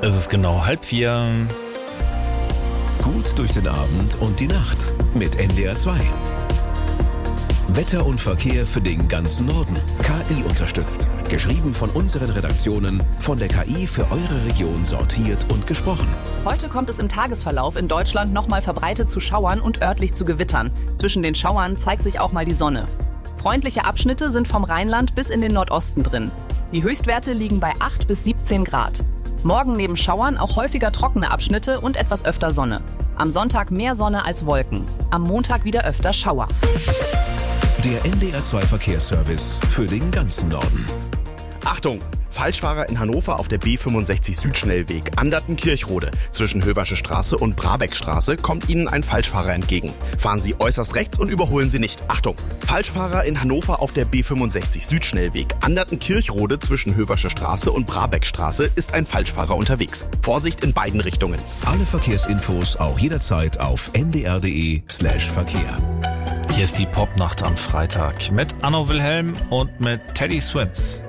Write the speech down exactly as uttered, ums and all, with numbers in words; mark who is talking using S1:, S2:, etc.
S1: Es ist genau halb vier.
S2: Gut durch den Abend und die Nacht mit N D R zwei. Wetter und Verkehr für den ganzen Norden. K I unterstützt. Geschrieben von unseren Redaktionen, von der K I für eure Region sortiert und gesprochen.
S3: Heute kommt es im Tagesverlauf in Deutschland nochmal verbreitet zu Schauern und örtlich zu Gewittern. Zwischen den Schauern zeigt sich auch mal die Sonne. Freundliche Abschnitte sind vom Rheinland bis in den Nordosten drin. Die Höchstwerte liegen bei acht bis siebzehn Grad. Morgen neben Schauern auch häufiger trockene Abschnitte und etwas öfter Sonne. Am Sonntag mehr Sonne als Wolken. Am Montag wieder öfter Schauer.
S2: Der N D R zwei Verkehrsservice für den ganzen Norden.
S4: Achtung! Falschfahrer in Hannover auf der B fünfundsechzig Südschnellweg Anderten-Kirchrode. Zwischen Höversche Straße und Brabeckstraße kommt Ihnen ein Falschfahrer entgegen. Fahren Sie äußerst rechts und überholen Sie nicht. Achtung! Falschfahrer in Hannover auf der B fünfundsechzig Südschnellweg Anderten-Kirchrode zwischen Höversche Straße und Brabeckstraße ist ein Falschfahrer unterwegs. Vorsicht in beiden Richtungen.
S2: Alle Verkehrsinfos auch jederzeit auf n d r punkt d e slash Verkehr.
S1: Hier ist die Popnacht am Freitag mit Anno Wilhelm und mit Teddy Swims.